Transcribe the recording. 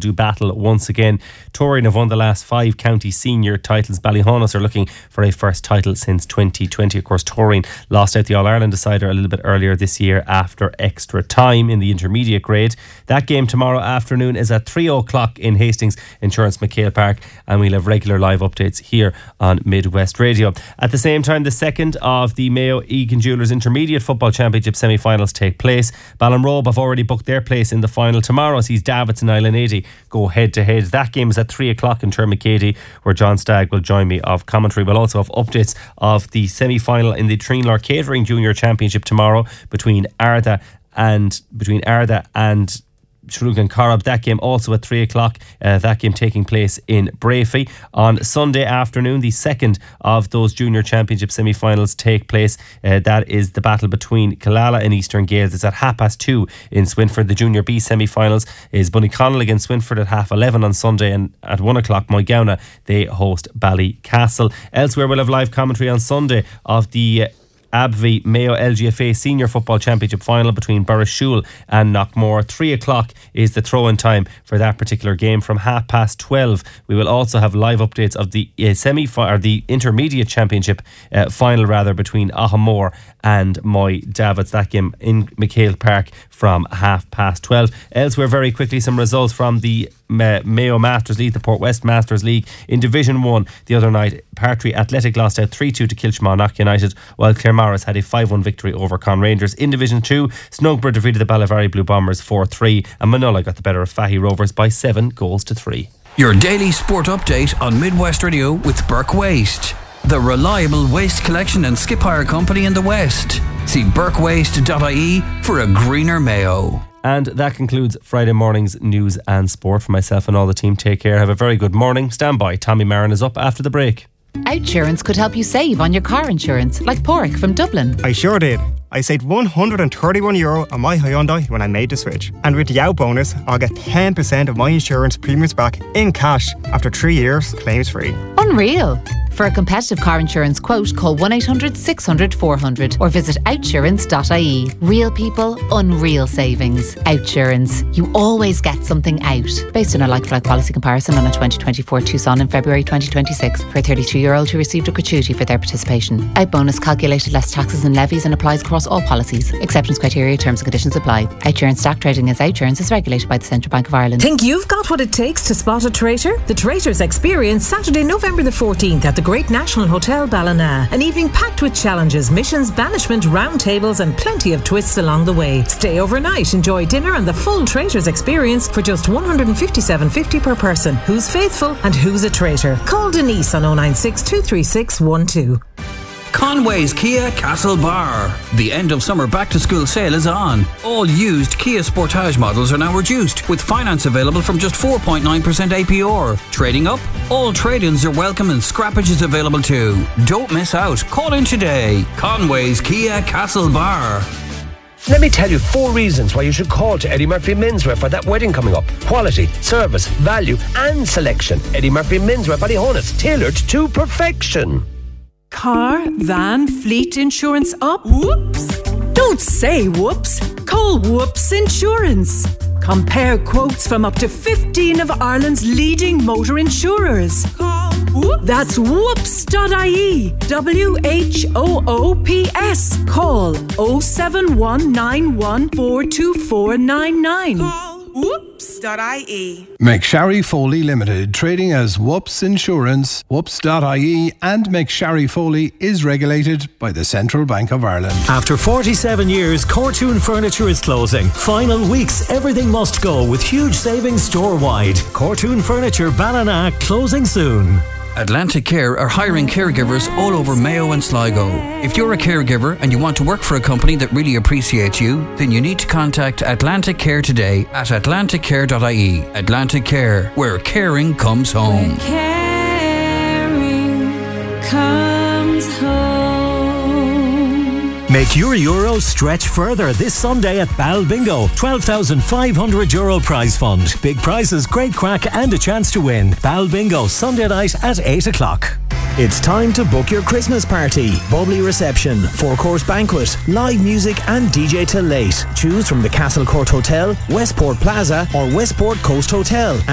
do battle once again. Torin have won the last 5 county senior titles. Ballyhonus are looking for a first title since 2020. Of course, Torin lost out the All-Ireland decider a little bit earlier this year after extra time in the intermediate grade. That game tomorrow afternoon is at 3 o'clock in Hastings Insurance McHale Park, and we'll have regular live updates here on Midwest Radio. At the same time, the second of the Mayo Egan Jewelers Intermediate Football Championship semi-finals take place. Ballinrobe have already booked their place in the final. Tomorrow sees Davits and Island 80 go head to head. That game is at 3 o'clock in Termacady, where John Stagg will join me of commentary. We'll also have updates of the semi-final in the Treenlaw Catering Junior Championship tomorrow between Arda and Shrug and Corrib. That game also at 3 o'clock. That game taking place in Brafey. On Sunday afternoon, the second of those junior championship semi-finals take place. That is the battle between Killala and Eastern Gales. It's at 2:30 in Swinford. The Junior B semi-finals is Bunnyconnell against Swinford at 11:30 on Sunday, and at 1 o'clock Moygownagh, they host Ballycastle. Elsewhere, we'll have live commentary on Sunday of the Abvie Mayo LGFA Senior Football Championship final between Burrishoole and Knockmore. 3 o'clock is the throw-in time for that particular game from 12:30. We will also have live updates of the the intermediate championship final between Ahamore and Moy Davits. That game in McHale Park from 12:30. Elsewhere, very quickly, some results from the Mayo Masters League, the Port West Masters League. In Division 1 the other night, Partry Athletic lost out 3-2 to Kilchmagh United, while Claremorris had a 5-1 victory over Con Rangers. In Division 2, Snogborough defeated the Ballyvarry Blue Bombers 4-3, and Manola got the better of Fahy Rovers by 7-3. Your daily sport update on Midwest Radio with Burke Waste, the reliable waste collection and skip hire company in the West. See burkewaste.ie for a greener Mayo. And that concludes Friday morning's news and sport. For myself and all the team, take care. Have a very good morning. Stand by. Tommy Marin is up after the break. Outsurance could help you save on your car insurance, like Porrick from Dublin. I sure did. I saved €131 on my Hyundai when I made the switch. And with the Out bonus, I'll get 10% of my insurance premiums back in cash after 3 years, claims free. Unreal. For a competitive car insurance quote, call 1-800-600-400 or visit outsurance.ie. Real people, unreal savings. Outsurance. You always get something out. Based on a like-for-like policy comparison on a 2024 Tucson in February 2026 for a 32-year-old who received a gratuity for their participation. Out bonus calculated less taxes and levies and applies across all policies. Exceptions, criteria, terms and conditions apply. Outsurance stock trading as Outsurance is regulated by the Central Bank of Ireland. Think you've got what it takes to spot a traitor? The Traitors Experience, Saturday, November the 14th at the Great National Hotel Ballina. An evening packed with challenges, missions, banishment, round tables and plenty of twists along the way. Stay overnight, enjoy dinner and the full Traitors Experience for just $157.50 per person. Who's faithful and who's a traitor? Call Denise on 096 236 12. Conway's Kia Castlebar. The end of summer back to school sale is on. All used Kia Sportage models are now reduced, with finance available from just 4.9% APR. Trading up? All trade-ins are welcome and scrappage is available too. Don't miss out. Call in today. Conway's Kia Castlebar. Let me tell you 4 reasons why you should call to Eddie Murphy Menswear for that wedding coming up. Quality, service, value and selection. Eddie Murphy Menswear Ballyhonus, tailored to perfection. Car, van, fleet insurance up? Whoops! Don't say whoops. Call Whoops Insurance. Compare quotes from up to 15 of Ireland's leading motor insurers. Call Whoops. That's whoops.ie. WHOOPS. Call 07191424499. Call whoops.ie. McSharry Foley Limited, trading as Whoops Insurance, whoops.ie, and McSharry Foley is regulated by the Central Bank of Ireland. After 47 years, Cortoon Furniture is closing. Final weeks, everything must go with huge savings store-wide. Cortoon Furniture Ballina closing soon. Atlantic Care are hiring caregivers all over Mayo and Sligo. If you're a caregiver and you want to work for a company that really appreciates you, then you need to contact Atlantic Care today at atlanticcare.ie. Atlantic Care, where caring comes home. Where caring comes home. Make your Euro stretch further this Sunday at Bal Bingo. €12,500 prize fund. Big prizes, great crack and a chance to win. Bal Bingo, Sunday night at 8 o'clock. It's time to book your Christmas party. Bubbly reception, 4-course banquet, live music and DJ till late. Choose from the Castle Court Hotel, Westport Plaza or Westport Coast Hotel.